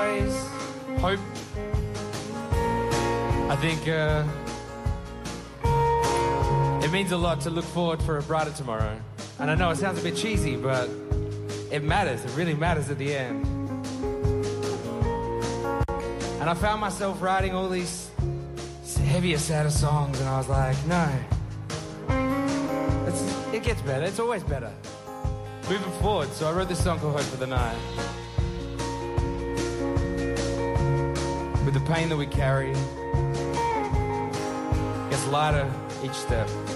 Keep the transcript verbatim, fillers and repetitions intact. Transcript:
praise, hope. I think uh, it means a lot to look forward for a brighter tomorrow. And I know it sounds a bit cheesy, but it matters. It really matters at the end. And I found myself writing all these heavier, sadder songs, and I was like, no. It's, it gets better. It's always better. Moving forward. So I wrote this song called Hope for the Night. With the pain that we carry, gets lighter each step.